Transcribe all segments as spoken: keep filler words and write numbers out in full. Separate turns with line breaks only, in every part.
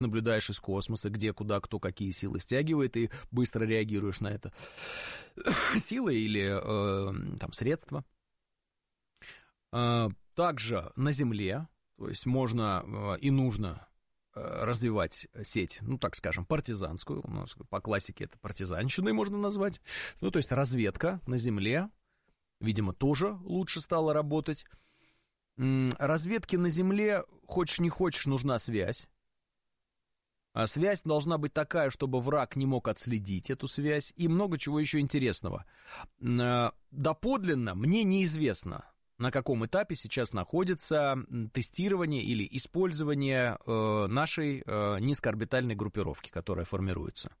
наблюдаешь из космоса, где, куда, кто, какие силы стягивает, и быстро реагируешь на это. Силы или э, там средства. Также на Земле, то есть можно и нужно развивать сеть, ну, так скажем, партизанскую, у нас по классике это партизанщиной можно назвать, ну, то есть разведка на Земле, видимо, тоже лучше стала работать. Разведке на Земле, хочешь не хочешь, нужна связь. А связь должна быть такая, чтобы враг не мог отследить эту связь, и много чего еще интересного. Доподлинно мне неизвестно, на каком этапе сейчас находится тестирование или использование нашей низкоорбитальной группировки, которая формируется.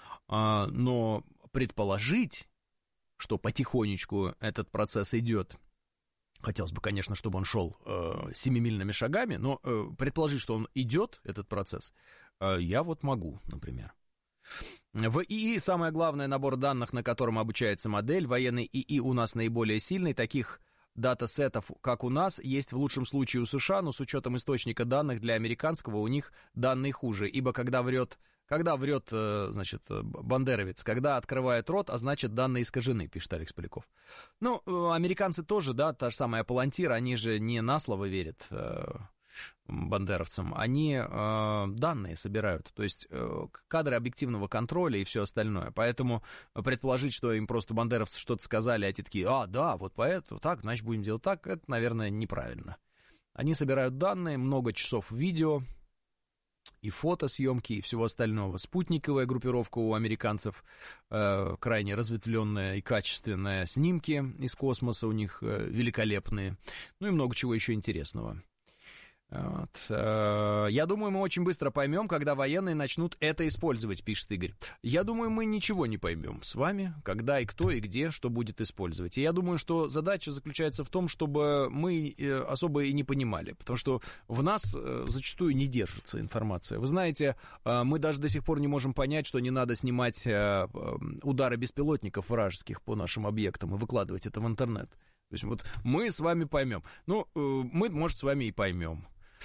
Но предположить, что потихонечку этот процесс идет, хотелось бы, конечно, чтобы он шел э, семимильными шагами, но э, предположить, что он идет, этот процесс, э, я вот могу, например. В ИИ самое главное набор данных, на котором обучается модель. Военный ИИ у нас наиболее сильный. Таких датасетов, как у нас, есть в лучшем случае у США, но с учетом источника данных для американского у них данные хуже. Ибо когда врет, когда врет, значит, бандеровец, когда открывает рот, а значит данные искажены, пишет Алекс Поляков. Ну, американцы тоже, да, та же самая Палантир, они же не на слово верят бандеровцам, они э, данные собирают, то есть э, кадры объективного контроля и все остальное, поэтому предположить, что им просто бандеровцы что-то сказали, а те такие, а, да, вот поэтому, так, значит, будем делать так, это, наверное, неправильно. Они собирают данные, много часов видео и фотосъемки, и всего остального. Спутниковая группировка у американцев э, крайне разветвленная и качественная, снимки из космоса у них э, великолепные, ну и много чего еще интересного. Вот. Я думаю, мы очень быстро поймем, когда военные начнут это использовать, пишет Игорь. Я думаю, мы ничего не поймем с вами, когда и кто и где что будет использовать. И я думаю, что задача заключается в том, чтобы мы особо и не понимали, потому что в нас зачастую не держится информация. Вы знаете, мы даже до сих пор не можем понять, что не надо снимать удары беспилотников вражеских по нашим объектам и выкладывать это в интернет. То есть вот мы с вами поймем. Ну, мы, может, с вами и поймем.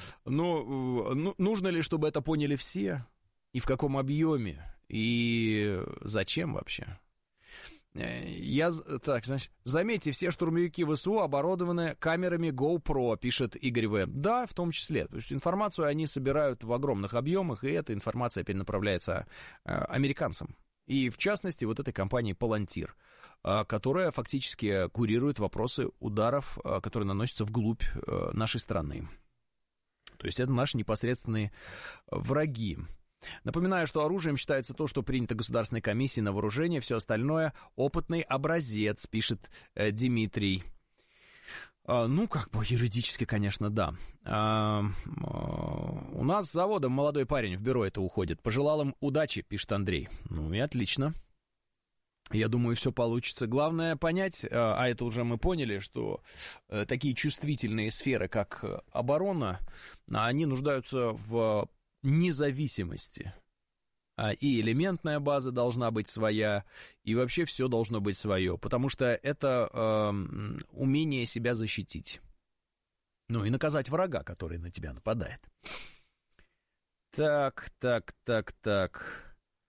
Но ну, нужно ли, чтобы это поняли все? И в каком объеме? И зачем вообще? Я, так, значит, заметьте, все штурмовики ВСУ оборудованы камерами GoPro, пишет Игорь В. Да, в том числе. То есть информацию они собирают в огромных объемах, и эта информация перенаправляется американцам. И, в частности, вот этой компании Palantir, которая фактически курирует вопросы ударов, которые наносятся вглубь нашей страны. То есть это наши непосредственные враги. Напоминаю, что оружием считается то, что принято Государственной комиссией на вооружение, все остальное опытный образец, пишет Дмитрий. Ну, как бы юридически, конечно, да. У нас с заводом молодой парень в бюро это уходит. Пожелал им удачи, пишет Андрей. Ну и отлично. Я думаю, все получится. Главное понять, а это уже мы поняли, что такие чувствительные сферы, как оборона, они нуждаются в независимости. И элементная база должна быть своя, и вообще все должно быть свое, потому что это э, умение себя защитить. Ну и наказать врага, который на тебя нападает. Так, так, так, так...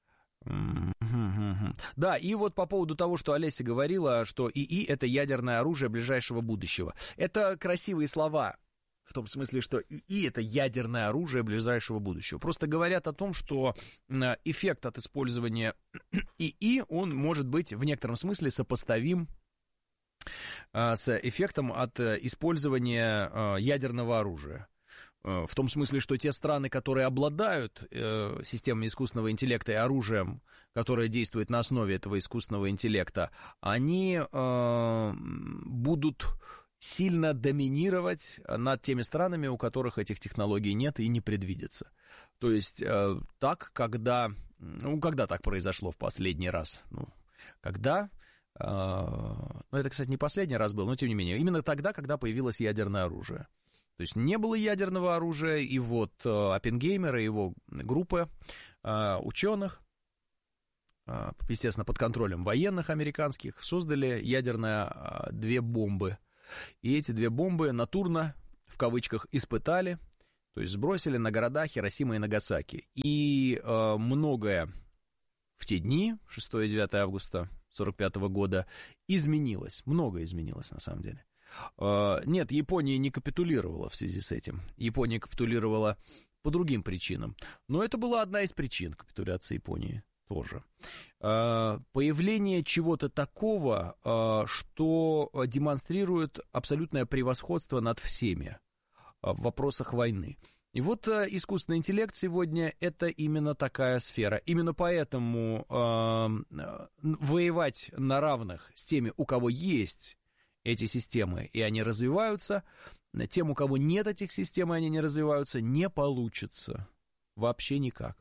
Да, и вот по поводу того, что Олеся говорила, что ИИ — это ядерное оружие ближайшего будущего. Это красивые слова, в том смысле, что ИИ — это ядерное оружие ближайшего будущего. Просто говорят о том, что эффект от использования ИИ, он может быть в некотором смысле сопоставим с эффектом от использования ядерного оружия. В том смысле, что те страны, которые обладают э, системой искусственного интеллекта и оружием, которое действует на основе этого искусственного интеллекта, они э, будут сильно доминировать над теми странами, у которых этих технологий нет и не предвидится. То есть э, так, когда... Ну, когда так произошло в последний раз? Ну, когда... Э, ну, это, кстати, не последний раз был, но тем не менее. Именно тогда, когда появилось ядерное оружие. То есть не было ядерного оружия, и вот Оппенгеймер и его группа ученых, естественно, под контролем военных американских, создали ядерные две бомбы. И эти две бомбы натурно, в кавычках, испытали. То есть сбросили на города Хиросима и Нагасаки. И э, многое в те дни, шестое и девятое августа сорок пятого года, изменилось. Многое изменилось, на самом деле. Э, нет, Япония не капитулировала в связи с этим. Япония капитулировала по другим причинам. Но это была одна из причин капитуляции Японии тоже. Э, появление чего-то такого, э, что демонстрирует абсолютное превосходство над всеми в вопросах войны. И вот э, искусственный интеллект сегодня — это именно такая сфера. Именно поэтому э, воевать на равных с теми, у кого есть эти системы, и они развиваются, тем, у кого нет этих систем, и они не развиваются, не получится. Вообще никак.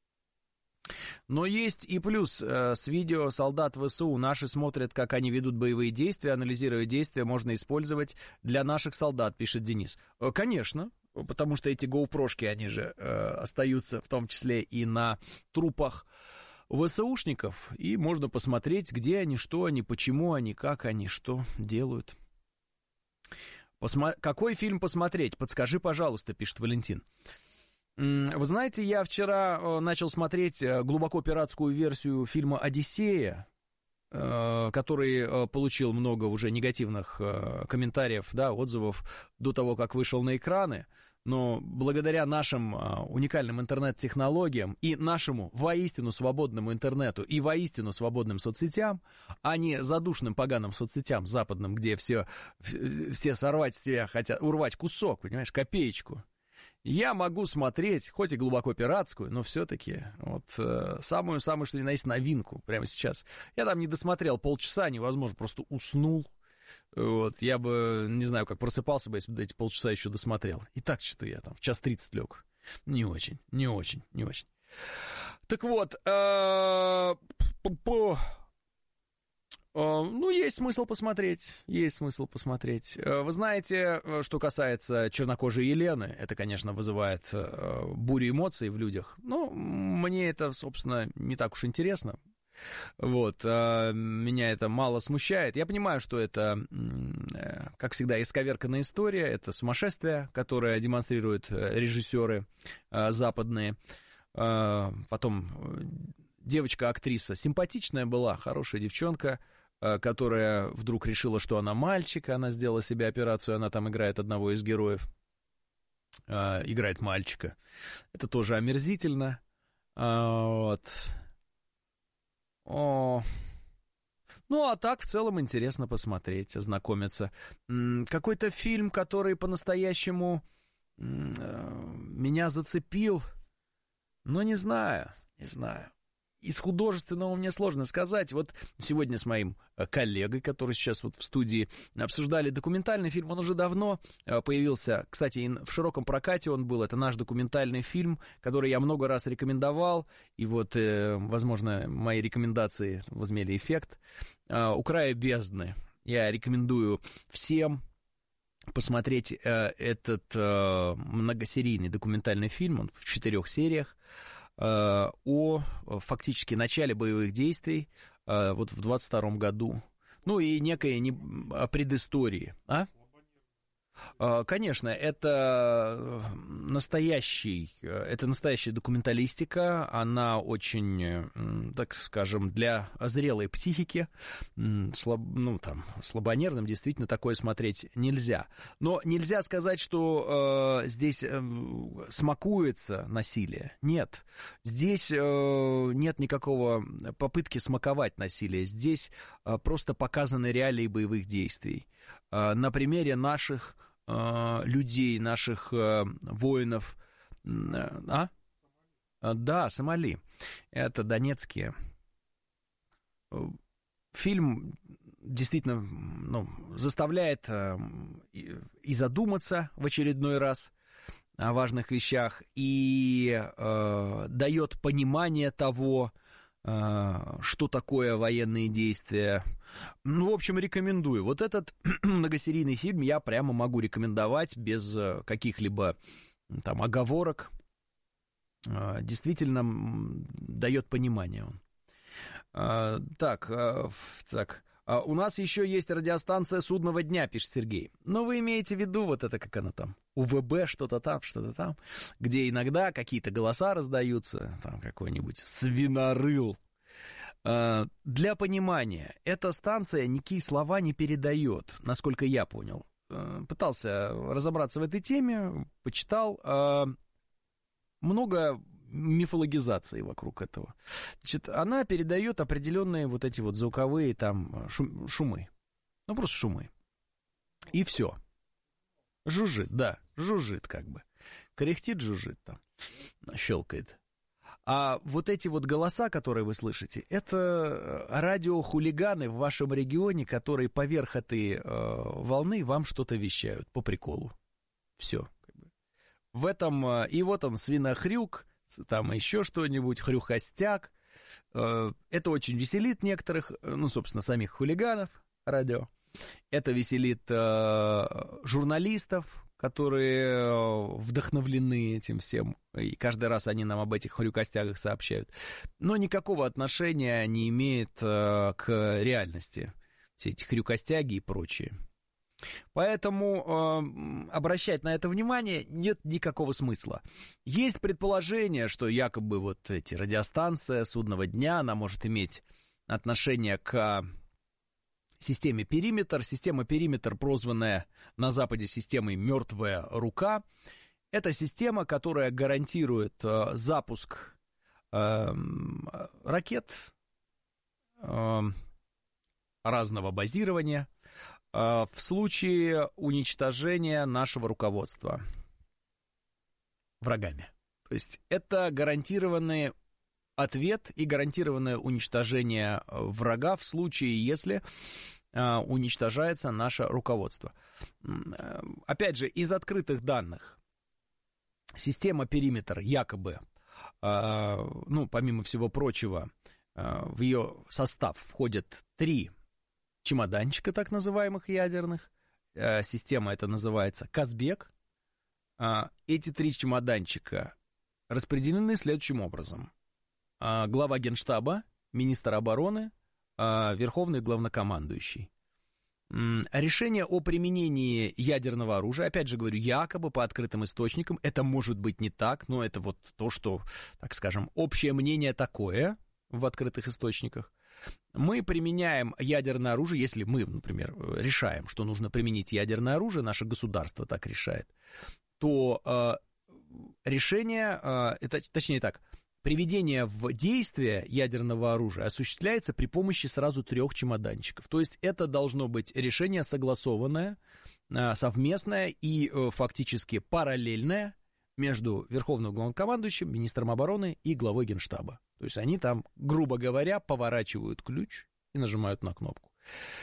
Но есть и плюс. С видео солдат ВСУ наши смотрят, как они ведут боевые действия, анализируя действия, можно использовать для наших солдат, пишет Денис. Конечно, потому что эти гоупрошки, они же э, остаются в том числе и на трупах ВСУшников, и можно посмотреть, где они, что они, почему они, как они, что делают. Посма... Какой фильм посмотреть? Подскажи, пожалуйста, пишет Валентин. Вы знаете, я вчера начал смотреть глубоко пиратскую версию фильма «Одиссея», который получил много уже негативных комментариев, да, отзывов до того, как вышел на экраны. Но благодаря нашим уникальным интернет-технологиям и нашему воистину свободному интернету и воистину свободным соцсетям, а не задушным поганым соцсетям западным, где все, все сорвать с тебя хотят, урвать кусок, понимаешь, копеечку, я могу смотреть, хоть и глубоко пиратскую, но все-таки вот самую-самую, что ни на есть, новинку прямо сейчас. Я там не досмотрел полчаса, невозможно, просто уснул. Вот, я бы, не знаю, как просыпался бы, если бы эти полчаса еще досмотрел. И так что я там в час тридцать лег. Не очень, не очень, не очень. Так вот, ну, есть смысл посмотреть, есть смысл посмотреть. Вы знаете, что касается чернокожей Елены, это, конечно, вызывает бурю эмоций в людях. Но мне это, собственно, не так уж интересно. Вот, меня это мало смущает. Я понимаю, что это, как всегда, исковерканная история, это сумасшествие, которое демонстрируют режиссеры западные. Потом девочка-актриса симпатичная была, хорошая девчонка, которая вдруг решила, что она мальчик, она сделала себе операцию, она там играет одного из героев, играет мальчика. Это тоже омерзительно. Вот. О. Ну, а так, в целом, интересно посмотреть, ознакомиться. Какой-то фильм, который по-настоящему меня зацепил, но не знаю, не знаю. Из художественного мне сложно сказать. Вот сегодня с моим коллегой, который сейчас вот в студии, обсуждали документальный фильм. Он уже давно появился. Кстати, в широком прокате он был. Это наш документальный фильм, который я много раз рекомендовал. И вот, возможно, мои рекомендации возымели эффект. «У края бездны». Я рекомендую всем посмотреть этот многосерийный документальный фильм. Он в четырех сериях. О фактически начале боевых действий вот в двадцать втором году. Ну и некой не... предыстории. А? Конечно, это настоящий, это настоящая документалистика, она очень, так скажем, для зрелой психики, слаб, ну, там, слабонервным действительно такое смотреть нельзя. Но нельзя сказать, что э, здесь э, смакуется насилие. Нет, здесь э, нет никакого попытки смаковать насилие. Здесь э, просто показаны реалии боевых действий. Э, на примере наших людей, наших э, воинов. А? Да, Сомали. Это донецкие. Фильм действительно, ну, заставляет э, и задуматься в очередной раз о важных вещах, и э, дает понимание того, что такое военные действия. Ну, в общем, рекомендую. Вот этот многосерийный фильм я прямо могу рекомендовать без каких-либо там оговорок. Действительно дает понимание он. Так, так. У нас еще есть радиостанция «Судного дня», пишет Сергей. Но вы имеете в виду вот это, как она там? УВБ, что-то там, что-то там, где иногда какие-то голоса раздаются, там какой-нибудь свинорыл. Для понимания, эта станция никакие слова не передает, насколько я понял. Пытался разобраться в этой теме, почитал. Много мифологизации вокруг этого. Значит, она передает определенные вот эти вот звуковые там шум, шумы. Ну, просто шумы. И все. Жужжит, да, жужжит как бы. Кряхтит, жужжит там, щелкает. А вот эти вот голоса, которые вы слышите, это радиохулиганы в вашем регионе, которые поверх этой э, волны вам что-то вещают по приколу. Все. В этом, э, и вот там свинохрюк, там еще что-нибудь, хрюхостяк. Э, это очень веселит некоторых, ну, собственно, самих хулиганов радио. Это веселит э, журналистов, которые вдохновлены этим всем, и каждый раз они нам об этих хрюкостягах сообщают, но никакого отношения не имеет э, к реальности, все эти хрюкостяги и прочее. Поэтому э, обращать на это внимание нет никакого смысла. Есть предположение, что якобы вот эти радиостанции судного дня, она может иметь отношение к системе «Периметр». Система «Периметр», прозванная на Западе системой «Мертвая рука», это система, которая гарантирует э, запуск э, ракет э, разного базирования э, в случае уничтожения нашего руководства врагами. То есть это гарантированный ответ и гарантированное уничтожение врага в случае, если э, уничтожается наше руководство. Опять же, из открытых данных, система «Периметр» якобы, э, ну, помимо всего прочего, э, в ее состав входят три чемоданчика так называемых ядерных. Э, система эта называется «Казбек». Э, эти три чемоданчика распределены следующим образом. Глава Генштаба, министр обороны, верховный главнокомандующий. Решение о применении ядерного оружия, опять же говорю, якобы по открытым источникам, это может быть не так, но это вот то, что, так скажем, общее мнение такое в открытых источниках. Мы применяем ядерное оружие, если мы, например, решаем, что нужно применить ядерное оружие, наше государство так решает, то э, решение, э, это, точнее так, приведение в действие ядерного оружия осуществляется при помощи сразу трех чемоданчиков. То есть это должно быть решение согласованное, совместное и фактически параллельное между верховным главнокомандующим, министром обороны и главой Генштаба. То есть они там, грубо говоря, поворачивают ключ и нажимают на кнопку.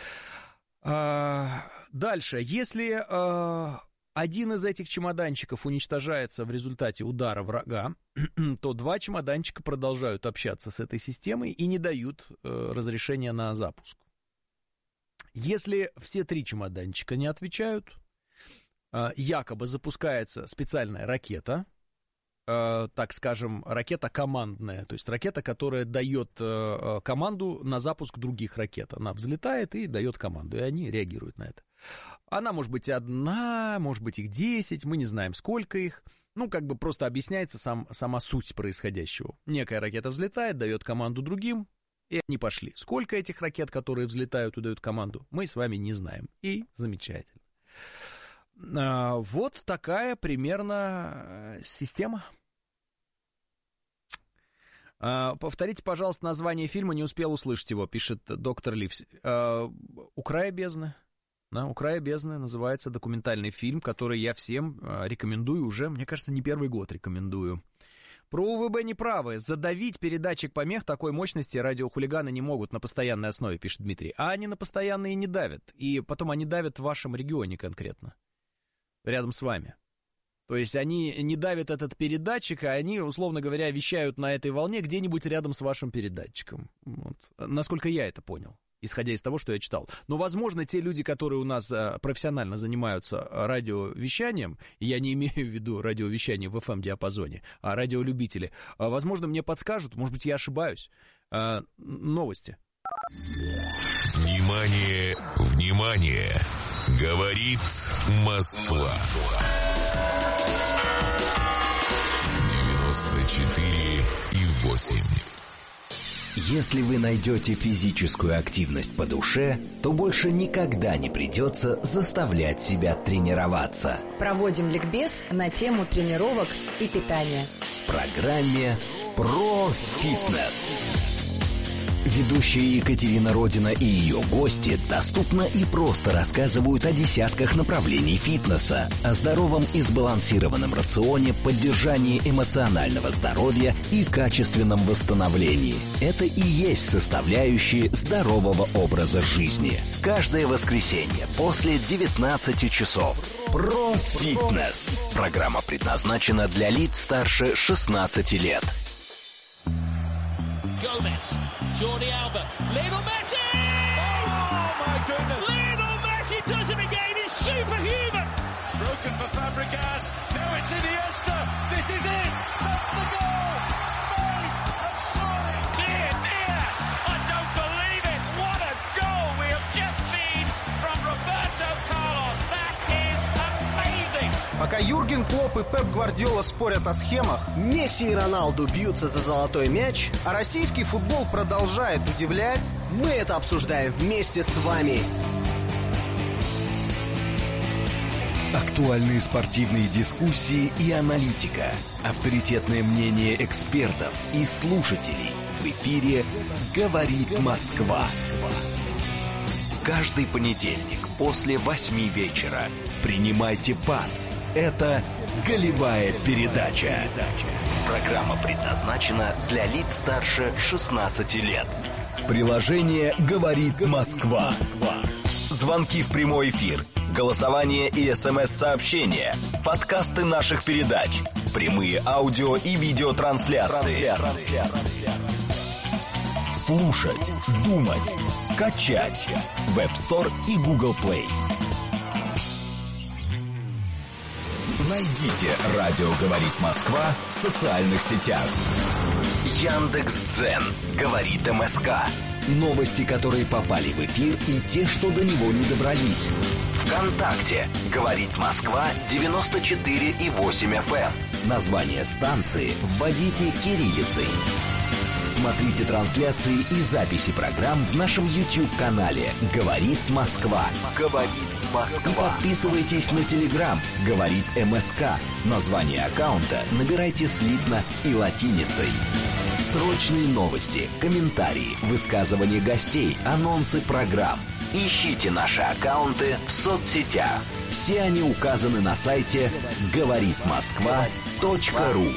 Дальше, если один из этих чемоданчиков уничтожается в результате удара врага, то два чемоданчика продолжают общаться с этой системой и не дают э, разрешения на запуск. Если все три чемоданчика не отвечают, э, якобы запускается специальная ракета, э, так скажем, ракета командная, то есть ракета, которая дает э, команду на запуск других ракет. Она взлетает и дает команду, и они реагируют на это. Она может быть одна, может быть их десять, мы не знаем, сколько их. Ну, как бы просто объясняется сам, сама суть происходящего. Некая ракета взлетает, дает команду другим, и они пошли. Сколько этих ракет, которые взлетают и дают команду, мы с вами не знаем. И замечательно. А, вот такая примерно система. А, повторите, пожалуйста, название фильма, не успел услышать его, пишет доктор Ливс. А, «У края бездны». Да, «У края бездны» называется документальный фильм, который я всем рекомендую уже, мне кажется, не первый год рекомендую. Про УВБ неправы. Задавить передатчик помех такой мощности радиохулиганы не могут на постоянной основе, пишет Дмитрий. А они на постоянные не давят. И потом они давят в вашем регионе конкретно, рядом с вами. То есть они не давят этот передатчик, а они, условно говоря, вещают на этой волне где-нибудь рядом с вашим передатчиком. Вот. Насколько я это понял, исходя из того, что я читал. Но, возможно, те люди, которые у нас а, профессионально занимаются радиовещанием, и я не имею в виду радиовещание в эф эм-диапазоне, а радиолюбители, а, возможно, мне подскажут, может быть, я ошибаюсь. А, новости.
Внимание, внимание! Говорит Москва. девяносто четыре и восемь.
Если вы найдете физическую активность по душе, то больше никогда не придется заставлять себя тренироваться.
Проводим ликбез на тему тренировок и питания.
В программе «Про фитнес». Ведущая Екатерина Родина и ее гости доступно и просто рассказывают о десятках направлений фитнеса, о здоровом и сбалансированном рационе, поддержании эмоционального здоровья и качественном восстановлении. Это и есть составляющие здорового образа жизни. Каждое воскресенье после девятнадцати часов. Про фитнес. Программа предназначена для лиц старше шестнадцати лет.
Gomez, Jordi Alba, Lionel Messi! Oh my goodness! Lionel Messi does it again, he's superhuman! Broken for Fabregas, now it's Iniesta, this is it! That's the goal! Spain have scored! Dear, dear, I don't believe it! What a goal we have just seen from Roberto Carlos! That is amazing!
Пока Юрген Клопп и Пеп Гвардиола спорят о схемах, Месси и Роналду бьются за золотой мяч, а российский футбол продолжает удивлять, мы это обсуждаем вместе с вами.
Актуальные спортивные дискуссии и аналитика, авторитетное мнение экспертов и слушателей. В эфире «Говорит Москва». Каждый понедельник после восьми вечера принимайте пас. Это «Голевая передача». Программа предназначена для лиц старше шестнадцати лет. Приложение «Говорит Москва». Звонки в прямой эфир, голосование и смс-сообщения, подкасты наших передач, прямые аудио и видеотрансляции. Слушать, думать, качать. Web Store и Google Play. Найдите «Радио говорит Москва» в социальных сетях. Яндекс.Дзен говорит МСК. Новости, которые попали в эфир, и те, что до него не добрались. ВКонтакте говорит Москва девяносто четыре и восемь эф эм. Название станции вводите кириллицей. Смотрите трансляции и записи программ в нашем YouTube-канале «Говорит Москва». «Говорит Москва». И подписывайтесь на Telegram «Говорит МСК». Название аккаунта набирайте слитно и латиницей. Срочные новости, комментарии, высказывания гостей, анонсы программ. Ищите наши аккаунты в соцсетях. Все они указаны на сайте говорит москва точка ру.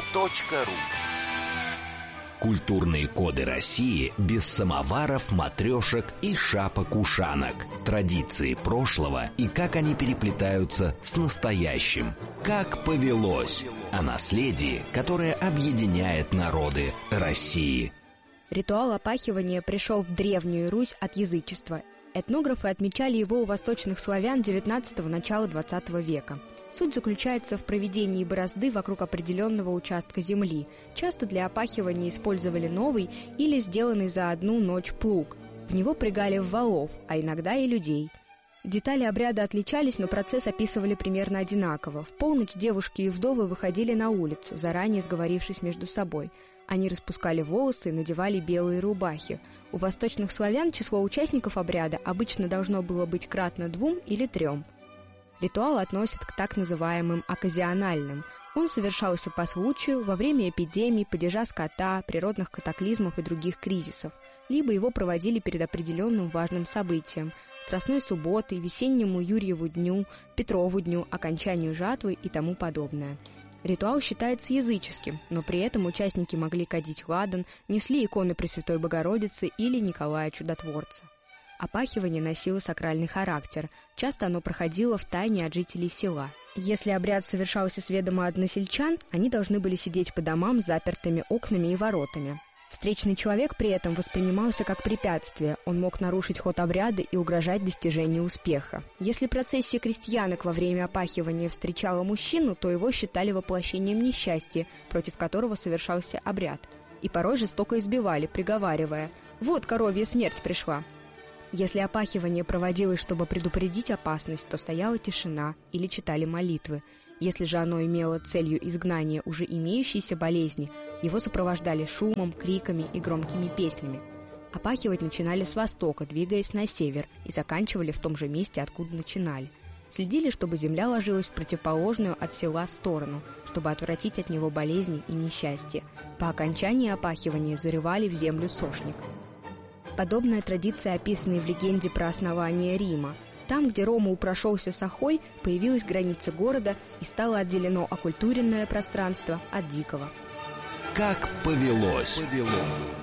Культурные коды России без самоваров, матрешек и шапок-ушанок. Традиции прошлого и как они переплетаются с настоящим. Как повелось. О наследии, которое объединяет народы России.
Ритуал опахивания пришел в Древнюю Русь от язычества. Этнографы отмечали его у восточных славян девятнадцатого – начала двадцатого века. Суть заключается в проведении борозды вокруг определенного участка земли. Часто для опахивания использовали новый или сделанный за одну ночь плуг. В него прягали волов, а иногда и людей. Детали обряда отличались, но процесс описывали примерно одинаково. В полночь девушки и вдовы выходили на улицу, заранее сговорившись между собой. Они распускали волосы и надевали белые рубахи. У восточных славян число участников обряда обычно должно было быть кратно двум или трем. Ритуал относят к так называемым оказиональным. Он совершался по случаю, во время эпидемий, падежа скота, природных катаклизмов и других кризисов. Либо его проводили перед определенным важным событием – Страстной субботой, весеннему Юрьеву дню, Петрову дню, окончанию жатвы и тому подобное. Ритуал считается языческим, но при этом участники могли кадить ладан, несли иконы Пресвятой Богородицы или Николая Чудотворца. Опахивание носило сакральный характер. Часто оно проходило в тайне от жителей села. Если обряд совершался с ведома односельчан, они должны были сидеть по домам с запертыми окнами и воротами. Встречный человек при этом воспринимался как препятствие, он мог нарушить ход обряда и угрожать достижению успеха. Если процессия крестьянок во время опахивания встречала мужчину, то его считали воплощением несчастья, против которого совершался обряд. И порой жестоко избивали, приговаривая: «Вот коровья смерть пришла». Если опахивание проводилось, чтобы предупредить опасность, то стояла тишина или читали молитвы. Если же оно имело целью изгнания уже имеющейся болезни, его сопровождали шумом, криками и громкими песнями. Опахивать начинали с востока, двигаясь на север, и заканчивали в том же месте, откуда начинали. Следили, чтобы земля ложилась в противоположную от села сторону, чтобы отвратить от него болезни и несчастья. По окончании опахивания зарывали в землю сошник. Подобная традиция описана и в легенде про основание Рима. Там, где Ромул прошелся с Охой, появилась граница города и стало отделено окультуренное пространство от дикого.
Как повелось. повелось.